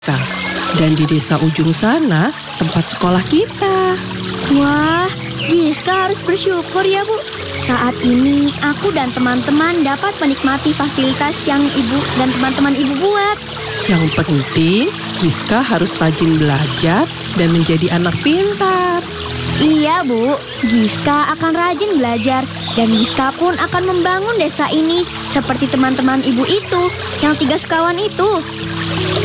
Dan di desa ujung sana, tempat sekolah kita. Wah, Giska harus bersyukur ya, Bu. Saat ini aku dan teman-teman dapat menikmati fasilitas yang Ibu dan teman-teman Ibu buat. Yang penting, Giska harus rajin belajar dan menjadi anak pintar. Iya, Bu. Giska akan rajin belajar dan Giska pun akan membangun desa ini seperti teman-teman Ibu itu, yang 3 sekawan itu.